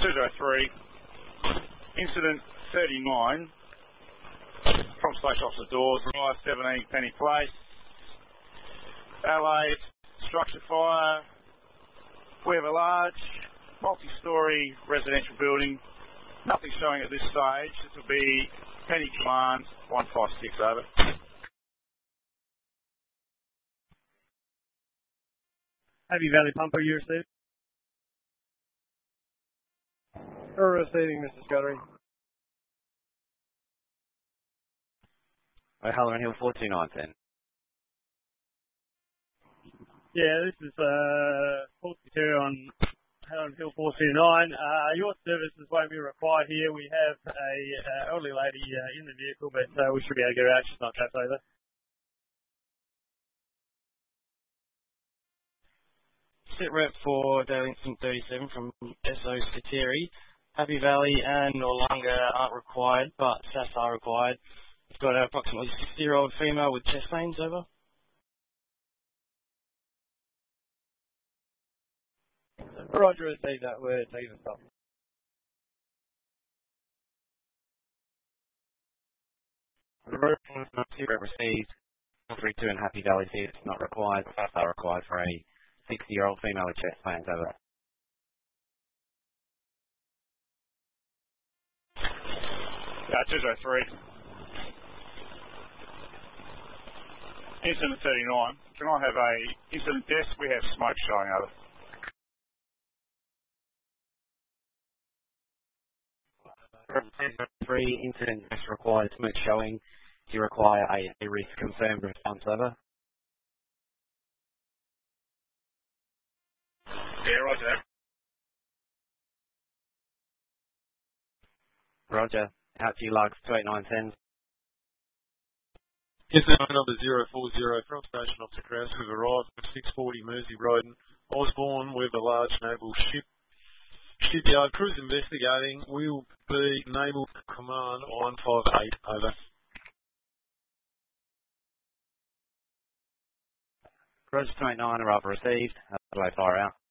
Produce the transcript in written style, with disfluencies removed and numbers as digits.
203, incident 39, from station officer doors, Drive 17, Penny Place. Valet, structure fire. We have a large, multi-storey residential building. Nothing showing at this stage. This will be Penny Command 156, over. Happy Valley Pumper, you received? We're receiving, Mr. Scuddery. O'Halloran Hill 4219. Yeah, this is 42 on Halloran Hill 429. Your services won't be required here. We have a elderly lady in the vehicle, but we should be able to get her out. She's not trapped over. Sit rep for Darlington 37 from SO Skateri. Happy Valley and Noarlunga aren't required, but SAS are required. We've got an approximately 60-year-old female with chest pains, over. Roger, received that word. Take it stop. Sit rep received. 32 and Happy Valley says it's not required. SAS are required for a 60-year-old female with chest pains, over. Yeah, 203. Incident 39. Can I have a incident desk? We have smoke showing, over. Three incident desk required, smoke showing. Do you require a risk confirmed response, over? Yeah, roger that. Roger. Out to you, Lugs 28910. Incident number 040 from Station Officer Krause. We've arrived at 640 Mersey Road, Osborne, with a large naval shipyard. Crews investigating. Will be Naval Command 158, over. Roger 289, arrival received. Fire out.